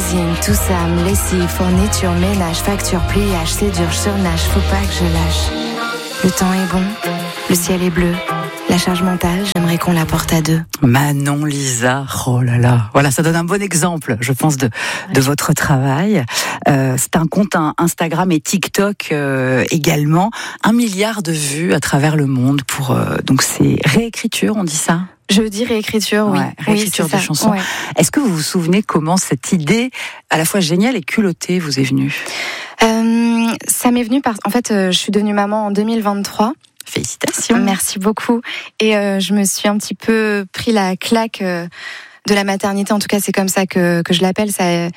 cuisine, tout ça me lessive, fourniture, ménage, facture, pliage, c'est dur, je surnage, faut pas que je lâche. Le temps est bon, le ciel est bleu. La charge mentale, j'aimerais qu'on la porte à deux. Manon Lisa, oh là là, voilà, ça donne un bon exemple, je pense, de votre travail. C'est un compte Instagram et TikTok également, 1 milliard de vues à travers le monde pour donc c'est réécriture, on dit ça? Je dis réécriture, oui. Ouais, réécriture oui, de chansons. Ouais. Est-ce que vous vous souvenez comment cette idée, à la fois géniale et culottée, vous est venue? Ça m'est venu en fait, je suis devenue maman en 2023. Félicitations. Merci beaucoup. Et je me suis un petit peu pris la claque de la maternité. En tout cas, c'est comme ça que je l'appelle. Ça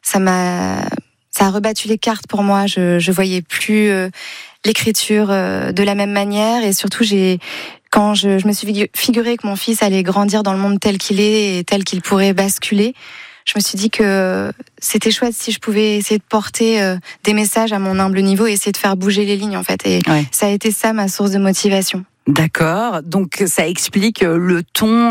a rebattu les cartes pour moi. Je voyais plus l'écriture de la même manière. Et surtout, quand je me suis figuré que mon fils allait grandir dans le monde tel qu'il est et tel qu'il pourrait basculer, je me suis dit que c'était chouette si je pouvais essayer de porter des messages à mon humble niveau et essayer de faire bouger les lignes, en fait. Et ça a été ça ma source de motivation. D'accord, donc ça explique le ton,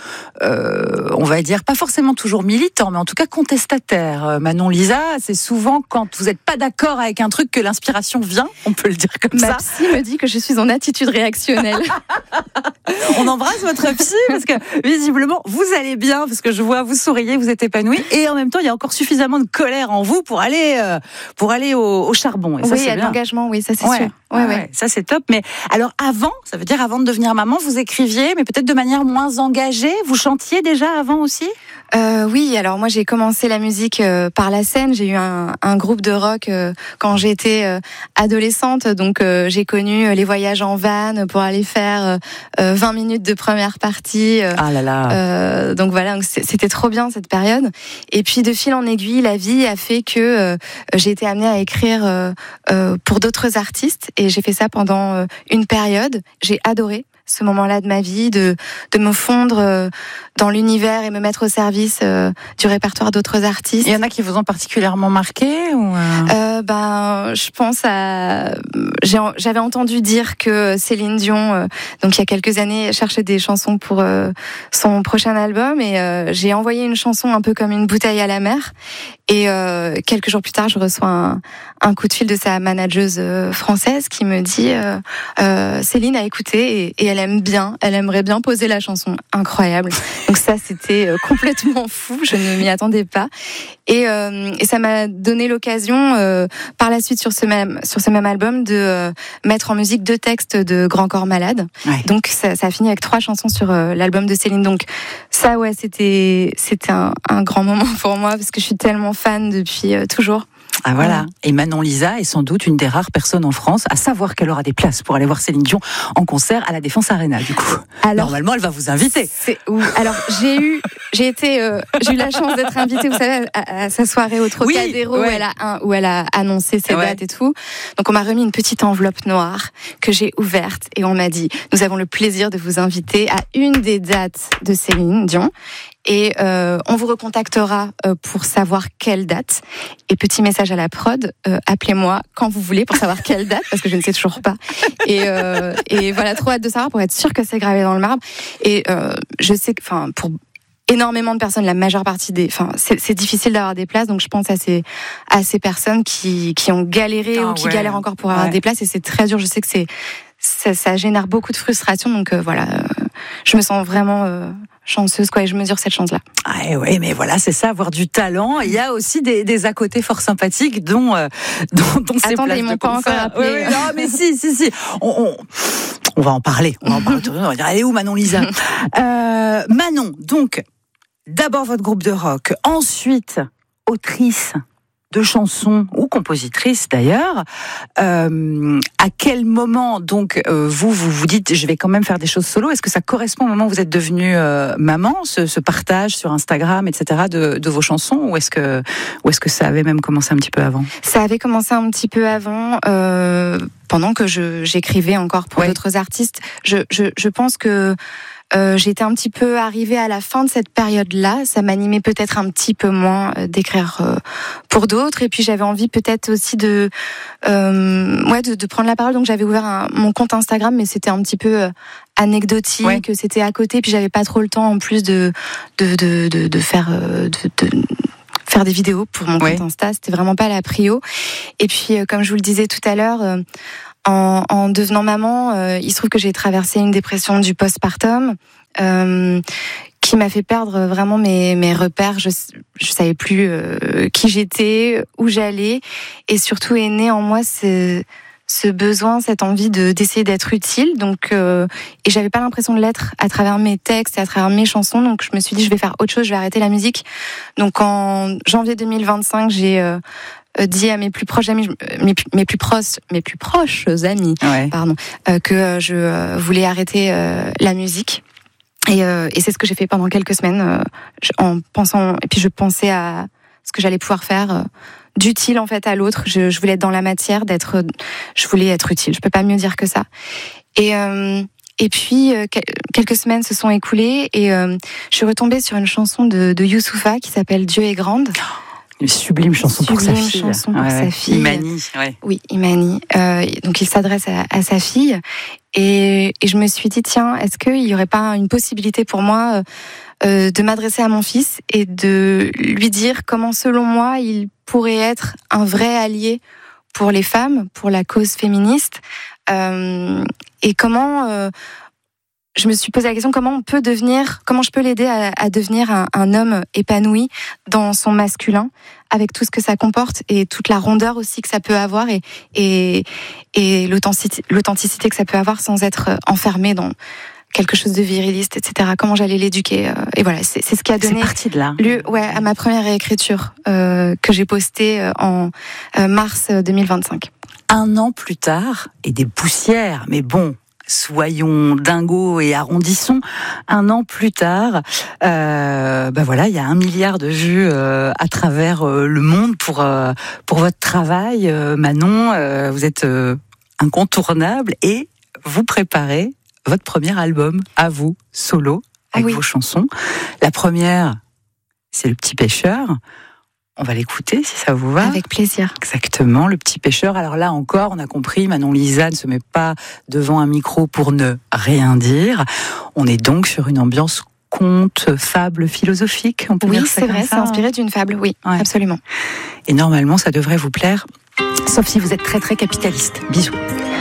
on va dire, pas forcément toujours militant, mais en tout cas contestataire. Manon Lisa, c'est souvent quand vous n'êtes pas d'accord avec un truc que l'inspiration vient, on peut le dire comme ça. Ma psy me dit que je suis en attitude réactionnelle. On embrasse votre psy parce que visiblement vous allez bien, parce que je vois vous souriez, vous êtes épanoui, et en même temps il y a encore suffisamment de colère en vous pour aller au charbon. Et ça, oui, c'est il y a de l'engagement, oui, ça c'est sûr. Ouais. Ça c'est top. Mais alors avant de devenir maman, vous écriviez, mais peut-être de manière moins engagée. Vous chantiez déjà avant aussi? Oui, alors moi j'ai commencé la musique par la scène. J'ai eu un groupe de rock quand j'étais adolescente, donc j'ai connu les voyages en van pour aller faire 20 minutes de première partie. Ah là là. Donc voilà, donc c'était trop bien cette période. Et puis de fil en aiguille, la vie a fait que j'ai été amenée à écrire pour d'autres artistes, et j'ai fait ça pendant une période. J'ai adoré ce moment-là de ma vie, de me fondre dans l'univers et me mettre au service du répertoire d'autres artistes. Il y en a qui vous ont particulièrement marqué ou je pense à... J'avais entendu dire que Céline Dion, donc il y a quelques années, cherchait des chansons pour son prochain album, et j'ai envoyé une chanson un peu comme une bouteille à la mer. Et quelques jours plus tard, je reçois un coup de fil de sa manageuse française qui me dit Céline a écouté et elle aimerait bien poser la chanson. Incroyable. Donc ça, c'était complètement fou. Je ne m'y attendais pas. Et ça m'a donné l'occasion, par la suite sur ce même album, de mettre en musique 2 textes de Grand Corps Malade. Ouais. Donc ça a fini avec 3 chansons sur l'album de Céline. Donc ça, ouais, c'était un grand moment pour moi parce que je suis tellement fan depuis toujours. Ah voilà. Et Manon Lisa est sans doute une des rares personnes en France à savoir qu'elle aura des places pour aller voir Céline Dion en concert à la Défense Arena, du coup. Alors, normalement, elle va vous inviter. Alors, j'ai eu la chance d'être invitée, vous savez, à sa soirée au Trocadéro, où elle a annoncé ses dates et tout. Donc, on m'a remis une petite enveloppe noire que j'ai ouverte et on m'a dit, nous avons le plaisir de vous inviter à une des dates de Céline Dion. Et on vous recontactera pour savoir quelle date. Et petit message à la prod, appelez-moi quand vous voulez pour savoir quelle date, parce que je ne sais toujours pas. Et voilà, trop hâte de savoir pour être sûr que c'est gravé dans le marbre. Et je sais que, pour énormément de personnes, la majeure partie c'est difficile d'avoir des places, donc je pense à ces personnes qui ont galéré ou qui galèrent encore pour avoir des places, et c'est très dur. Je sais que ça génère beaucoup de frustration, donc voilà, je me sens vraiment chanceuse, quoi, et je mesure cette chance-là. Ah ouais, mais voilà, c'est ça, avoir du talent. Il y a aussi des à côté fort sympathiques dont ces places ils m'ont pas encore appelé. Oui, non, mais si. On va en parler. On va dire, elle est où Manon Lisa? Manon, donc, d'abord votre groupe de rock, ensuite autrice de chansons ou compositrice d'ailleurs. À quel moment donc vous dites je vais quand même faire des choses solo? Est-ce que ça correspond au moment où vous êtes devenue maman, ce partage sur Instagram, etc. de vos chansons, ou est-ce que ça avait même commencé un petit peu avant? Ça avait commencé un petit peu avant, pendant que j'écrivais encore pour d'autres artistes. Je pense que j'étais un petit peu arrivée à la fin de cette période-là. Ça m'animait peut-être un petit peu moins d'écrire pour d'autres. Et puis j'avais envie peut-être aussi de prendre la parole. Donc j'avais ouvert mon compte Instagram, mais c'était un petit peu anecdotique. C'était à côté. Puis j'avais pas trop le temps en plus de faire des vidéos pour mon compte Insta. C'était vraiment pas la prio. Et puis, comme je vous le disais tout à l'heure, en devenant maman, il se trouve que j'ai traversé une dépression du postpartum. Qui m'a fait perdre vraiment mes repères. Je savais plus qui j'étais, où j'allais, et surtout est né en moi ce besoin, cette envie d'essayer d'être utile. Donc, et j'avais pas l'impression de l'être à travers mes textes et à travers mes chansons. Donc, je me suis dit, je vais faire autre chose, je vais arrêter la musique. Donc, en janvier 2025, j'ai dit à mes plus proches amis, mes plus proches amis, que je voulais arrêter la musique. Et c'est ce que j'ai fait pendant quelques semaines, en pensant, et puis je pensais à ce que j'allais pouvoir faire d'utile en fait à l'autre. Je voulais être dans la matière, je voulais être utile. Je peux pas mieux dire que ça. Et puis quelques semaines se sont écoulées et je suis retombée sur une chanson de Youssoupha qui s'appelle Dieu est grande. Une sublime chanson pour sa fille. Sa fille. Imani. Oui, Imani. Donc il s'adresse à sa fille. Et je me suis dit, tiens, est-ce qu'il y aurait pas une possibilité pour moi de m'adresser à mon fils et de lui dire comment, selon moi, il pourrait être un vrai allié pour les femmes, pour la cause féministe, et comment je me suis posé la question comment je peux l'aider à devenir un homme épanoui dans son masculin, avec tout ce que ça comporte et toute la rondeur aussi que ça peut avoir et l'authenticité que ça peut avoir sans être enfermé dans quelque chose de viriliste, etc. Comment j'allais l'éduquer, et voilà, c'est ce qui a donné lieu à ma première réécriture que j'ai postée en mars 2025. Un an plus tard, et des poussières, mais bon, soyons dingos et arrondissons. Un an plus tard, il y a 1 milliard de vues à travers le monde pour votre travail. Manon, vous êtes incontournable et vous préparez votre premier album à vous, solo, avec vos chansons. La première, c'est Le Petit Pêcheur. On va l'écouter si ça vous va. Avec plaisir. Exactement, Le Petit Pêcheur. Alors là encore, on a compris, Manon Lisa ne se met pas devant un micro pour ne rien dire. On est donc sur une ambiance conte, fable philosophique, on peut dire ça. Oui, c'est vrai, c'est inspiré d'une fable, oui, absolument. Et normalement, ça devrait vous plaire, sauf si vous êtes très très capitaliste. Bisous.